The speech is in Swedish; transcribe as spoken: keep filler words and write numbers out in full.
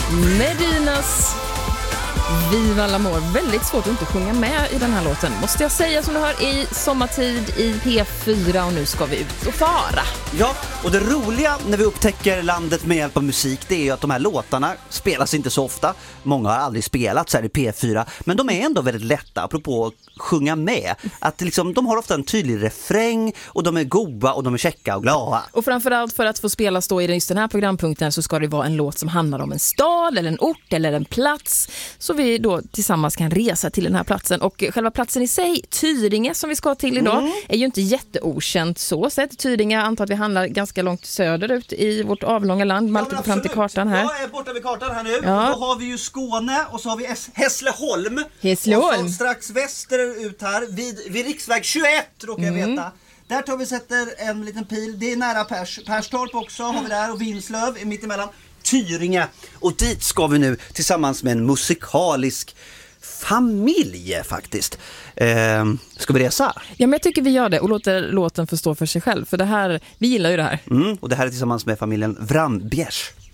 Medinas Viva l'Amour. Väldigt svårt att inte sjunga med i den här låten, måste jag säga, som du hör i sommartid i P fyra, och nu ska vi ut och fara. Ja, och det roliga när vi upptäcker landet med hjälp av musik, det är ju att de här låtarna spelas inte så ofta. Många har aldrig spelat så här i P fyra, men de är ändå väldigt lätta, apropå att sjunga med. Att liksom, de har ofta en tydlig refräng och de är goda och de är checka och glada. Och framförallt för att få spelas då i just den här programpunkten så ska det vara en låt som handlar om en stad eller en ort eller en plats, så vi då tillsammans kan resa till den här platsen. Och själva platsen i sig, Tyringe, som vi ska till idag, mm. är ju inte jätteokänt så sett. Tyringe, jag antar att vi handlar ganska långt söderut i vårt avlånga land. Malte, ja, fram till kartan här. Jag är borta vid kartan här nu. Ja. Och då har vi ju Skåne och så har vi Hässleholm. Hässleholm. Och så strax västerut här vid, vid riksväg tjugoett råkar jag mm. veta. Där tar vi sätter en liten pil. Det är nära Pers, Perstorp också har vi där, och Vinslöv är mitt emellan. Tyringe, och dit ska vi nu tillsammans med en musikalisk familj faktiskt. Eh, ska vi resa? Ja, men jag tycker vi gör det och låter låten få stå för sig själv, för det här, vi gillar ju det här. Mm, och det här är tillsammans med familjen Vrambiesch.